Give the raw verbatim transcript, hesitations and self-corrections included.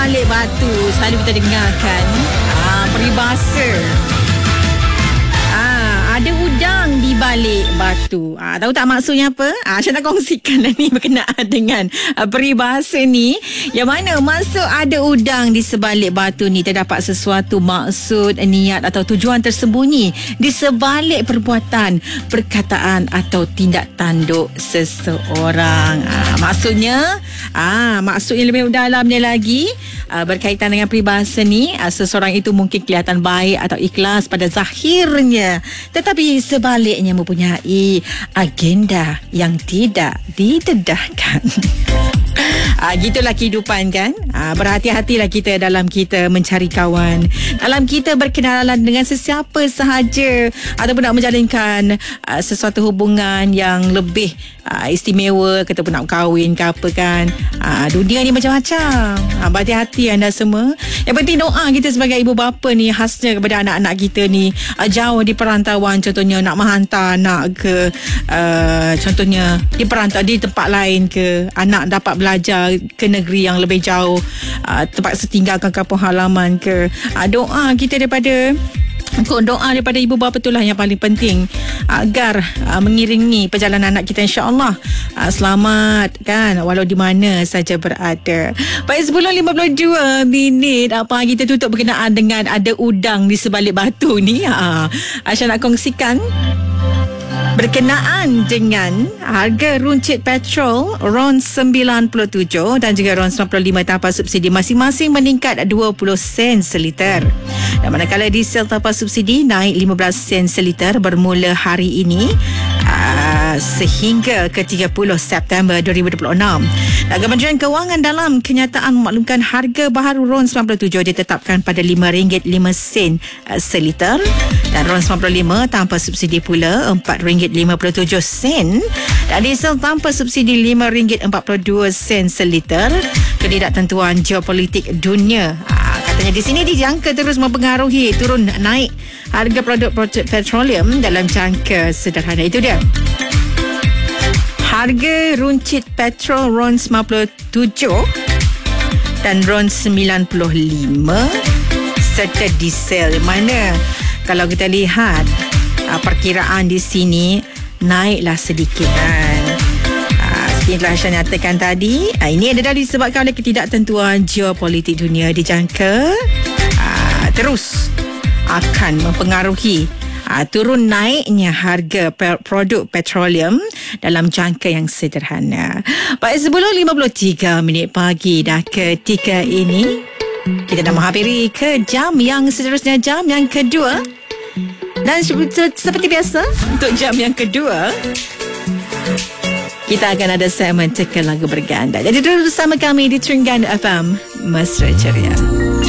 sebalik batu selalu kita dengarkan ah, peribahasa. Ah, ada udang di balik batu. Ah, tahu tak maksudnya apa? Ah, saya nak kongsikan ni berkenaan dengan ah, peribahasa ni. Yang mana maksud ada udang di sebalik batu ni terdapat sesuatu maksud, niat atau tujuan tersembunyi di sebalik perbuatan, perkataan atau tindak tanduk seseorang. Ah, maksudnya, ah, maksud yang lebih dalamnya lagi ah, berkaitan dengan peribahasa ni, ah, seseorang itu mungkin kelihatan baik atau ikhlas pada zahirnya, tetapi sebaliknya mempunyai agenda yang tidak didedahkan. Ah, gitulah kehidupan kan. Ah, berhati-hatilah kita dalam kita mencari kawan, dalam kita berkenalan dengan sesiapa sahaja, ataupun nak menjalinkan ah, sesuatu hubungan yang lebih ah, istimewa, ataupun nak kahwin ke apa kan. Ah, dunia ni macam-macam. Ah, berhati-hati anda semua. Yang penting doa kita sebagai ibu bapa ni khasnya kepada anak-anak kita ni ah, jauh di perantauan, contohnya nak menghantar anak ke uh, contohnya di perantau di tempat lain ke, anak dapat belajar ke negeri yang lebih jauh, uh, tempat setinggalkan kampung halaman ke. Uh, doa kita daripada doa daripada ibu bapa itulah yang paling penting agar uh, mengiringi perjalanan anak kita, insya-Allah uh, selamat kan walau di mana saja berada. Baik, sepuluh lima puluh dua minit apa kita tutup berkenaan dengan ada udang di sebalik batu ni. Ha, Aisyah nak kongsikan berkenaan dengan harga runcit petrol RON sembilan puluh tujuh dan juga RON sembilan puluh lima tanpa subsidi masing-masing meningkat dua puluh sen seliter. Dan manakala diesel tanpa subsidi naik lima belas sen seliter bermula hari ini uh, sehingga ke tiga puluh September dua ribu dua puluh enam. Dan Kementerian Kewangan dalam kenyataan memaklumkan harga baharu RON sembilan puluh tujuh ditetapkan pada lima ringgit lima sen uh, seliter dan RON sembilan puluh lima tanpa subsidi pula empat ringgit lima puluh tujuh sen dan diesel tanpa subsidi lima ringgit empat puluh dua sen seliter. Ketidaktentuan geopolitik dunia ha, katanya di sini dijangka terus mempengaruhi turun naik harga produk-produk petroleum dalam jangka sederhana. Itu dia harga runcit petrol RON sembilan puluh tujuh dan RON sembilan puluh lima serta diesel, mana kalau kita lihat uh, perkiraan di sini naiklah sedikit kan. Uh, seperti yang telah Aisyah nyatakan tadi, uh, ini adalah disebabkan oleh ketidaktentuan geopolitik dunia, dijangka uh, terus akan mempengaruhi uh, turun naiknya harga pe- produk petroleum dalam jangka yang sederhana. Baik, sepuluh lima puluh tiga minit pagi dah ketika ini kita dah menghampiri ke jam yang seterusnya, jam yang kedua. Dan seperti biasa untuk jam yang kedua kita akan ada segmen Teka Lagu Berganda. Jadi terus bersama kami di Terengganu F M Mesra Ceria.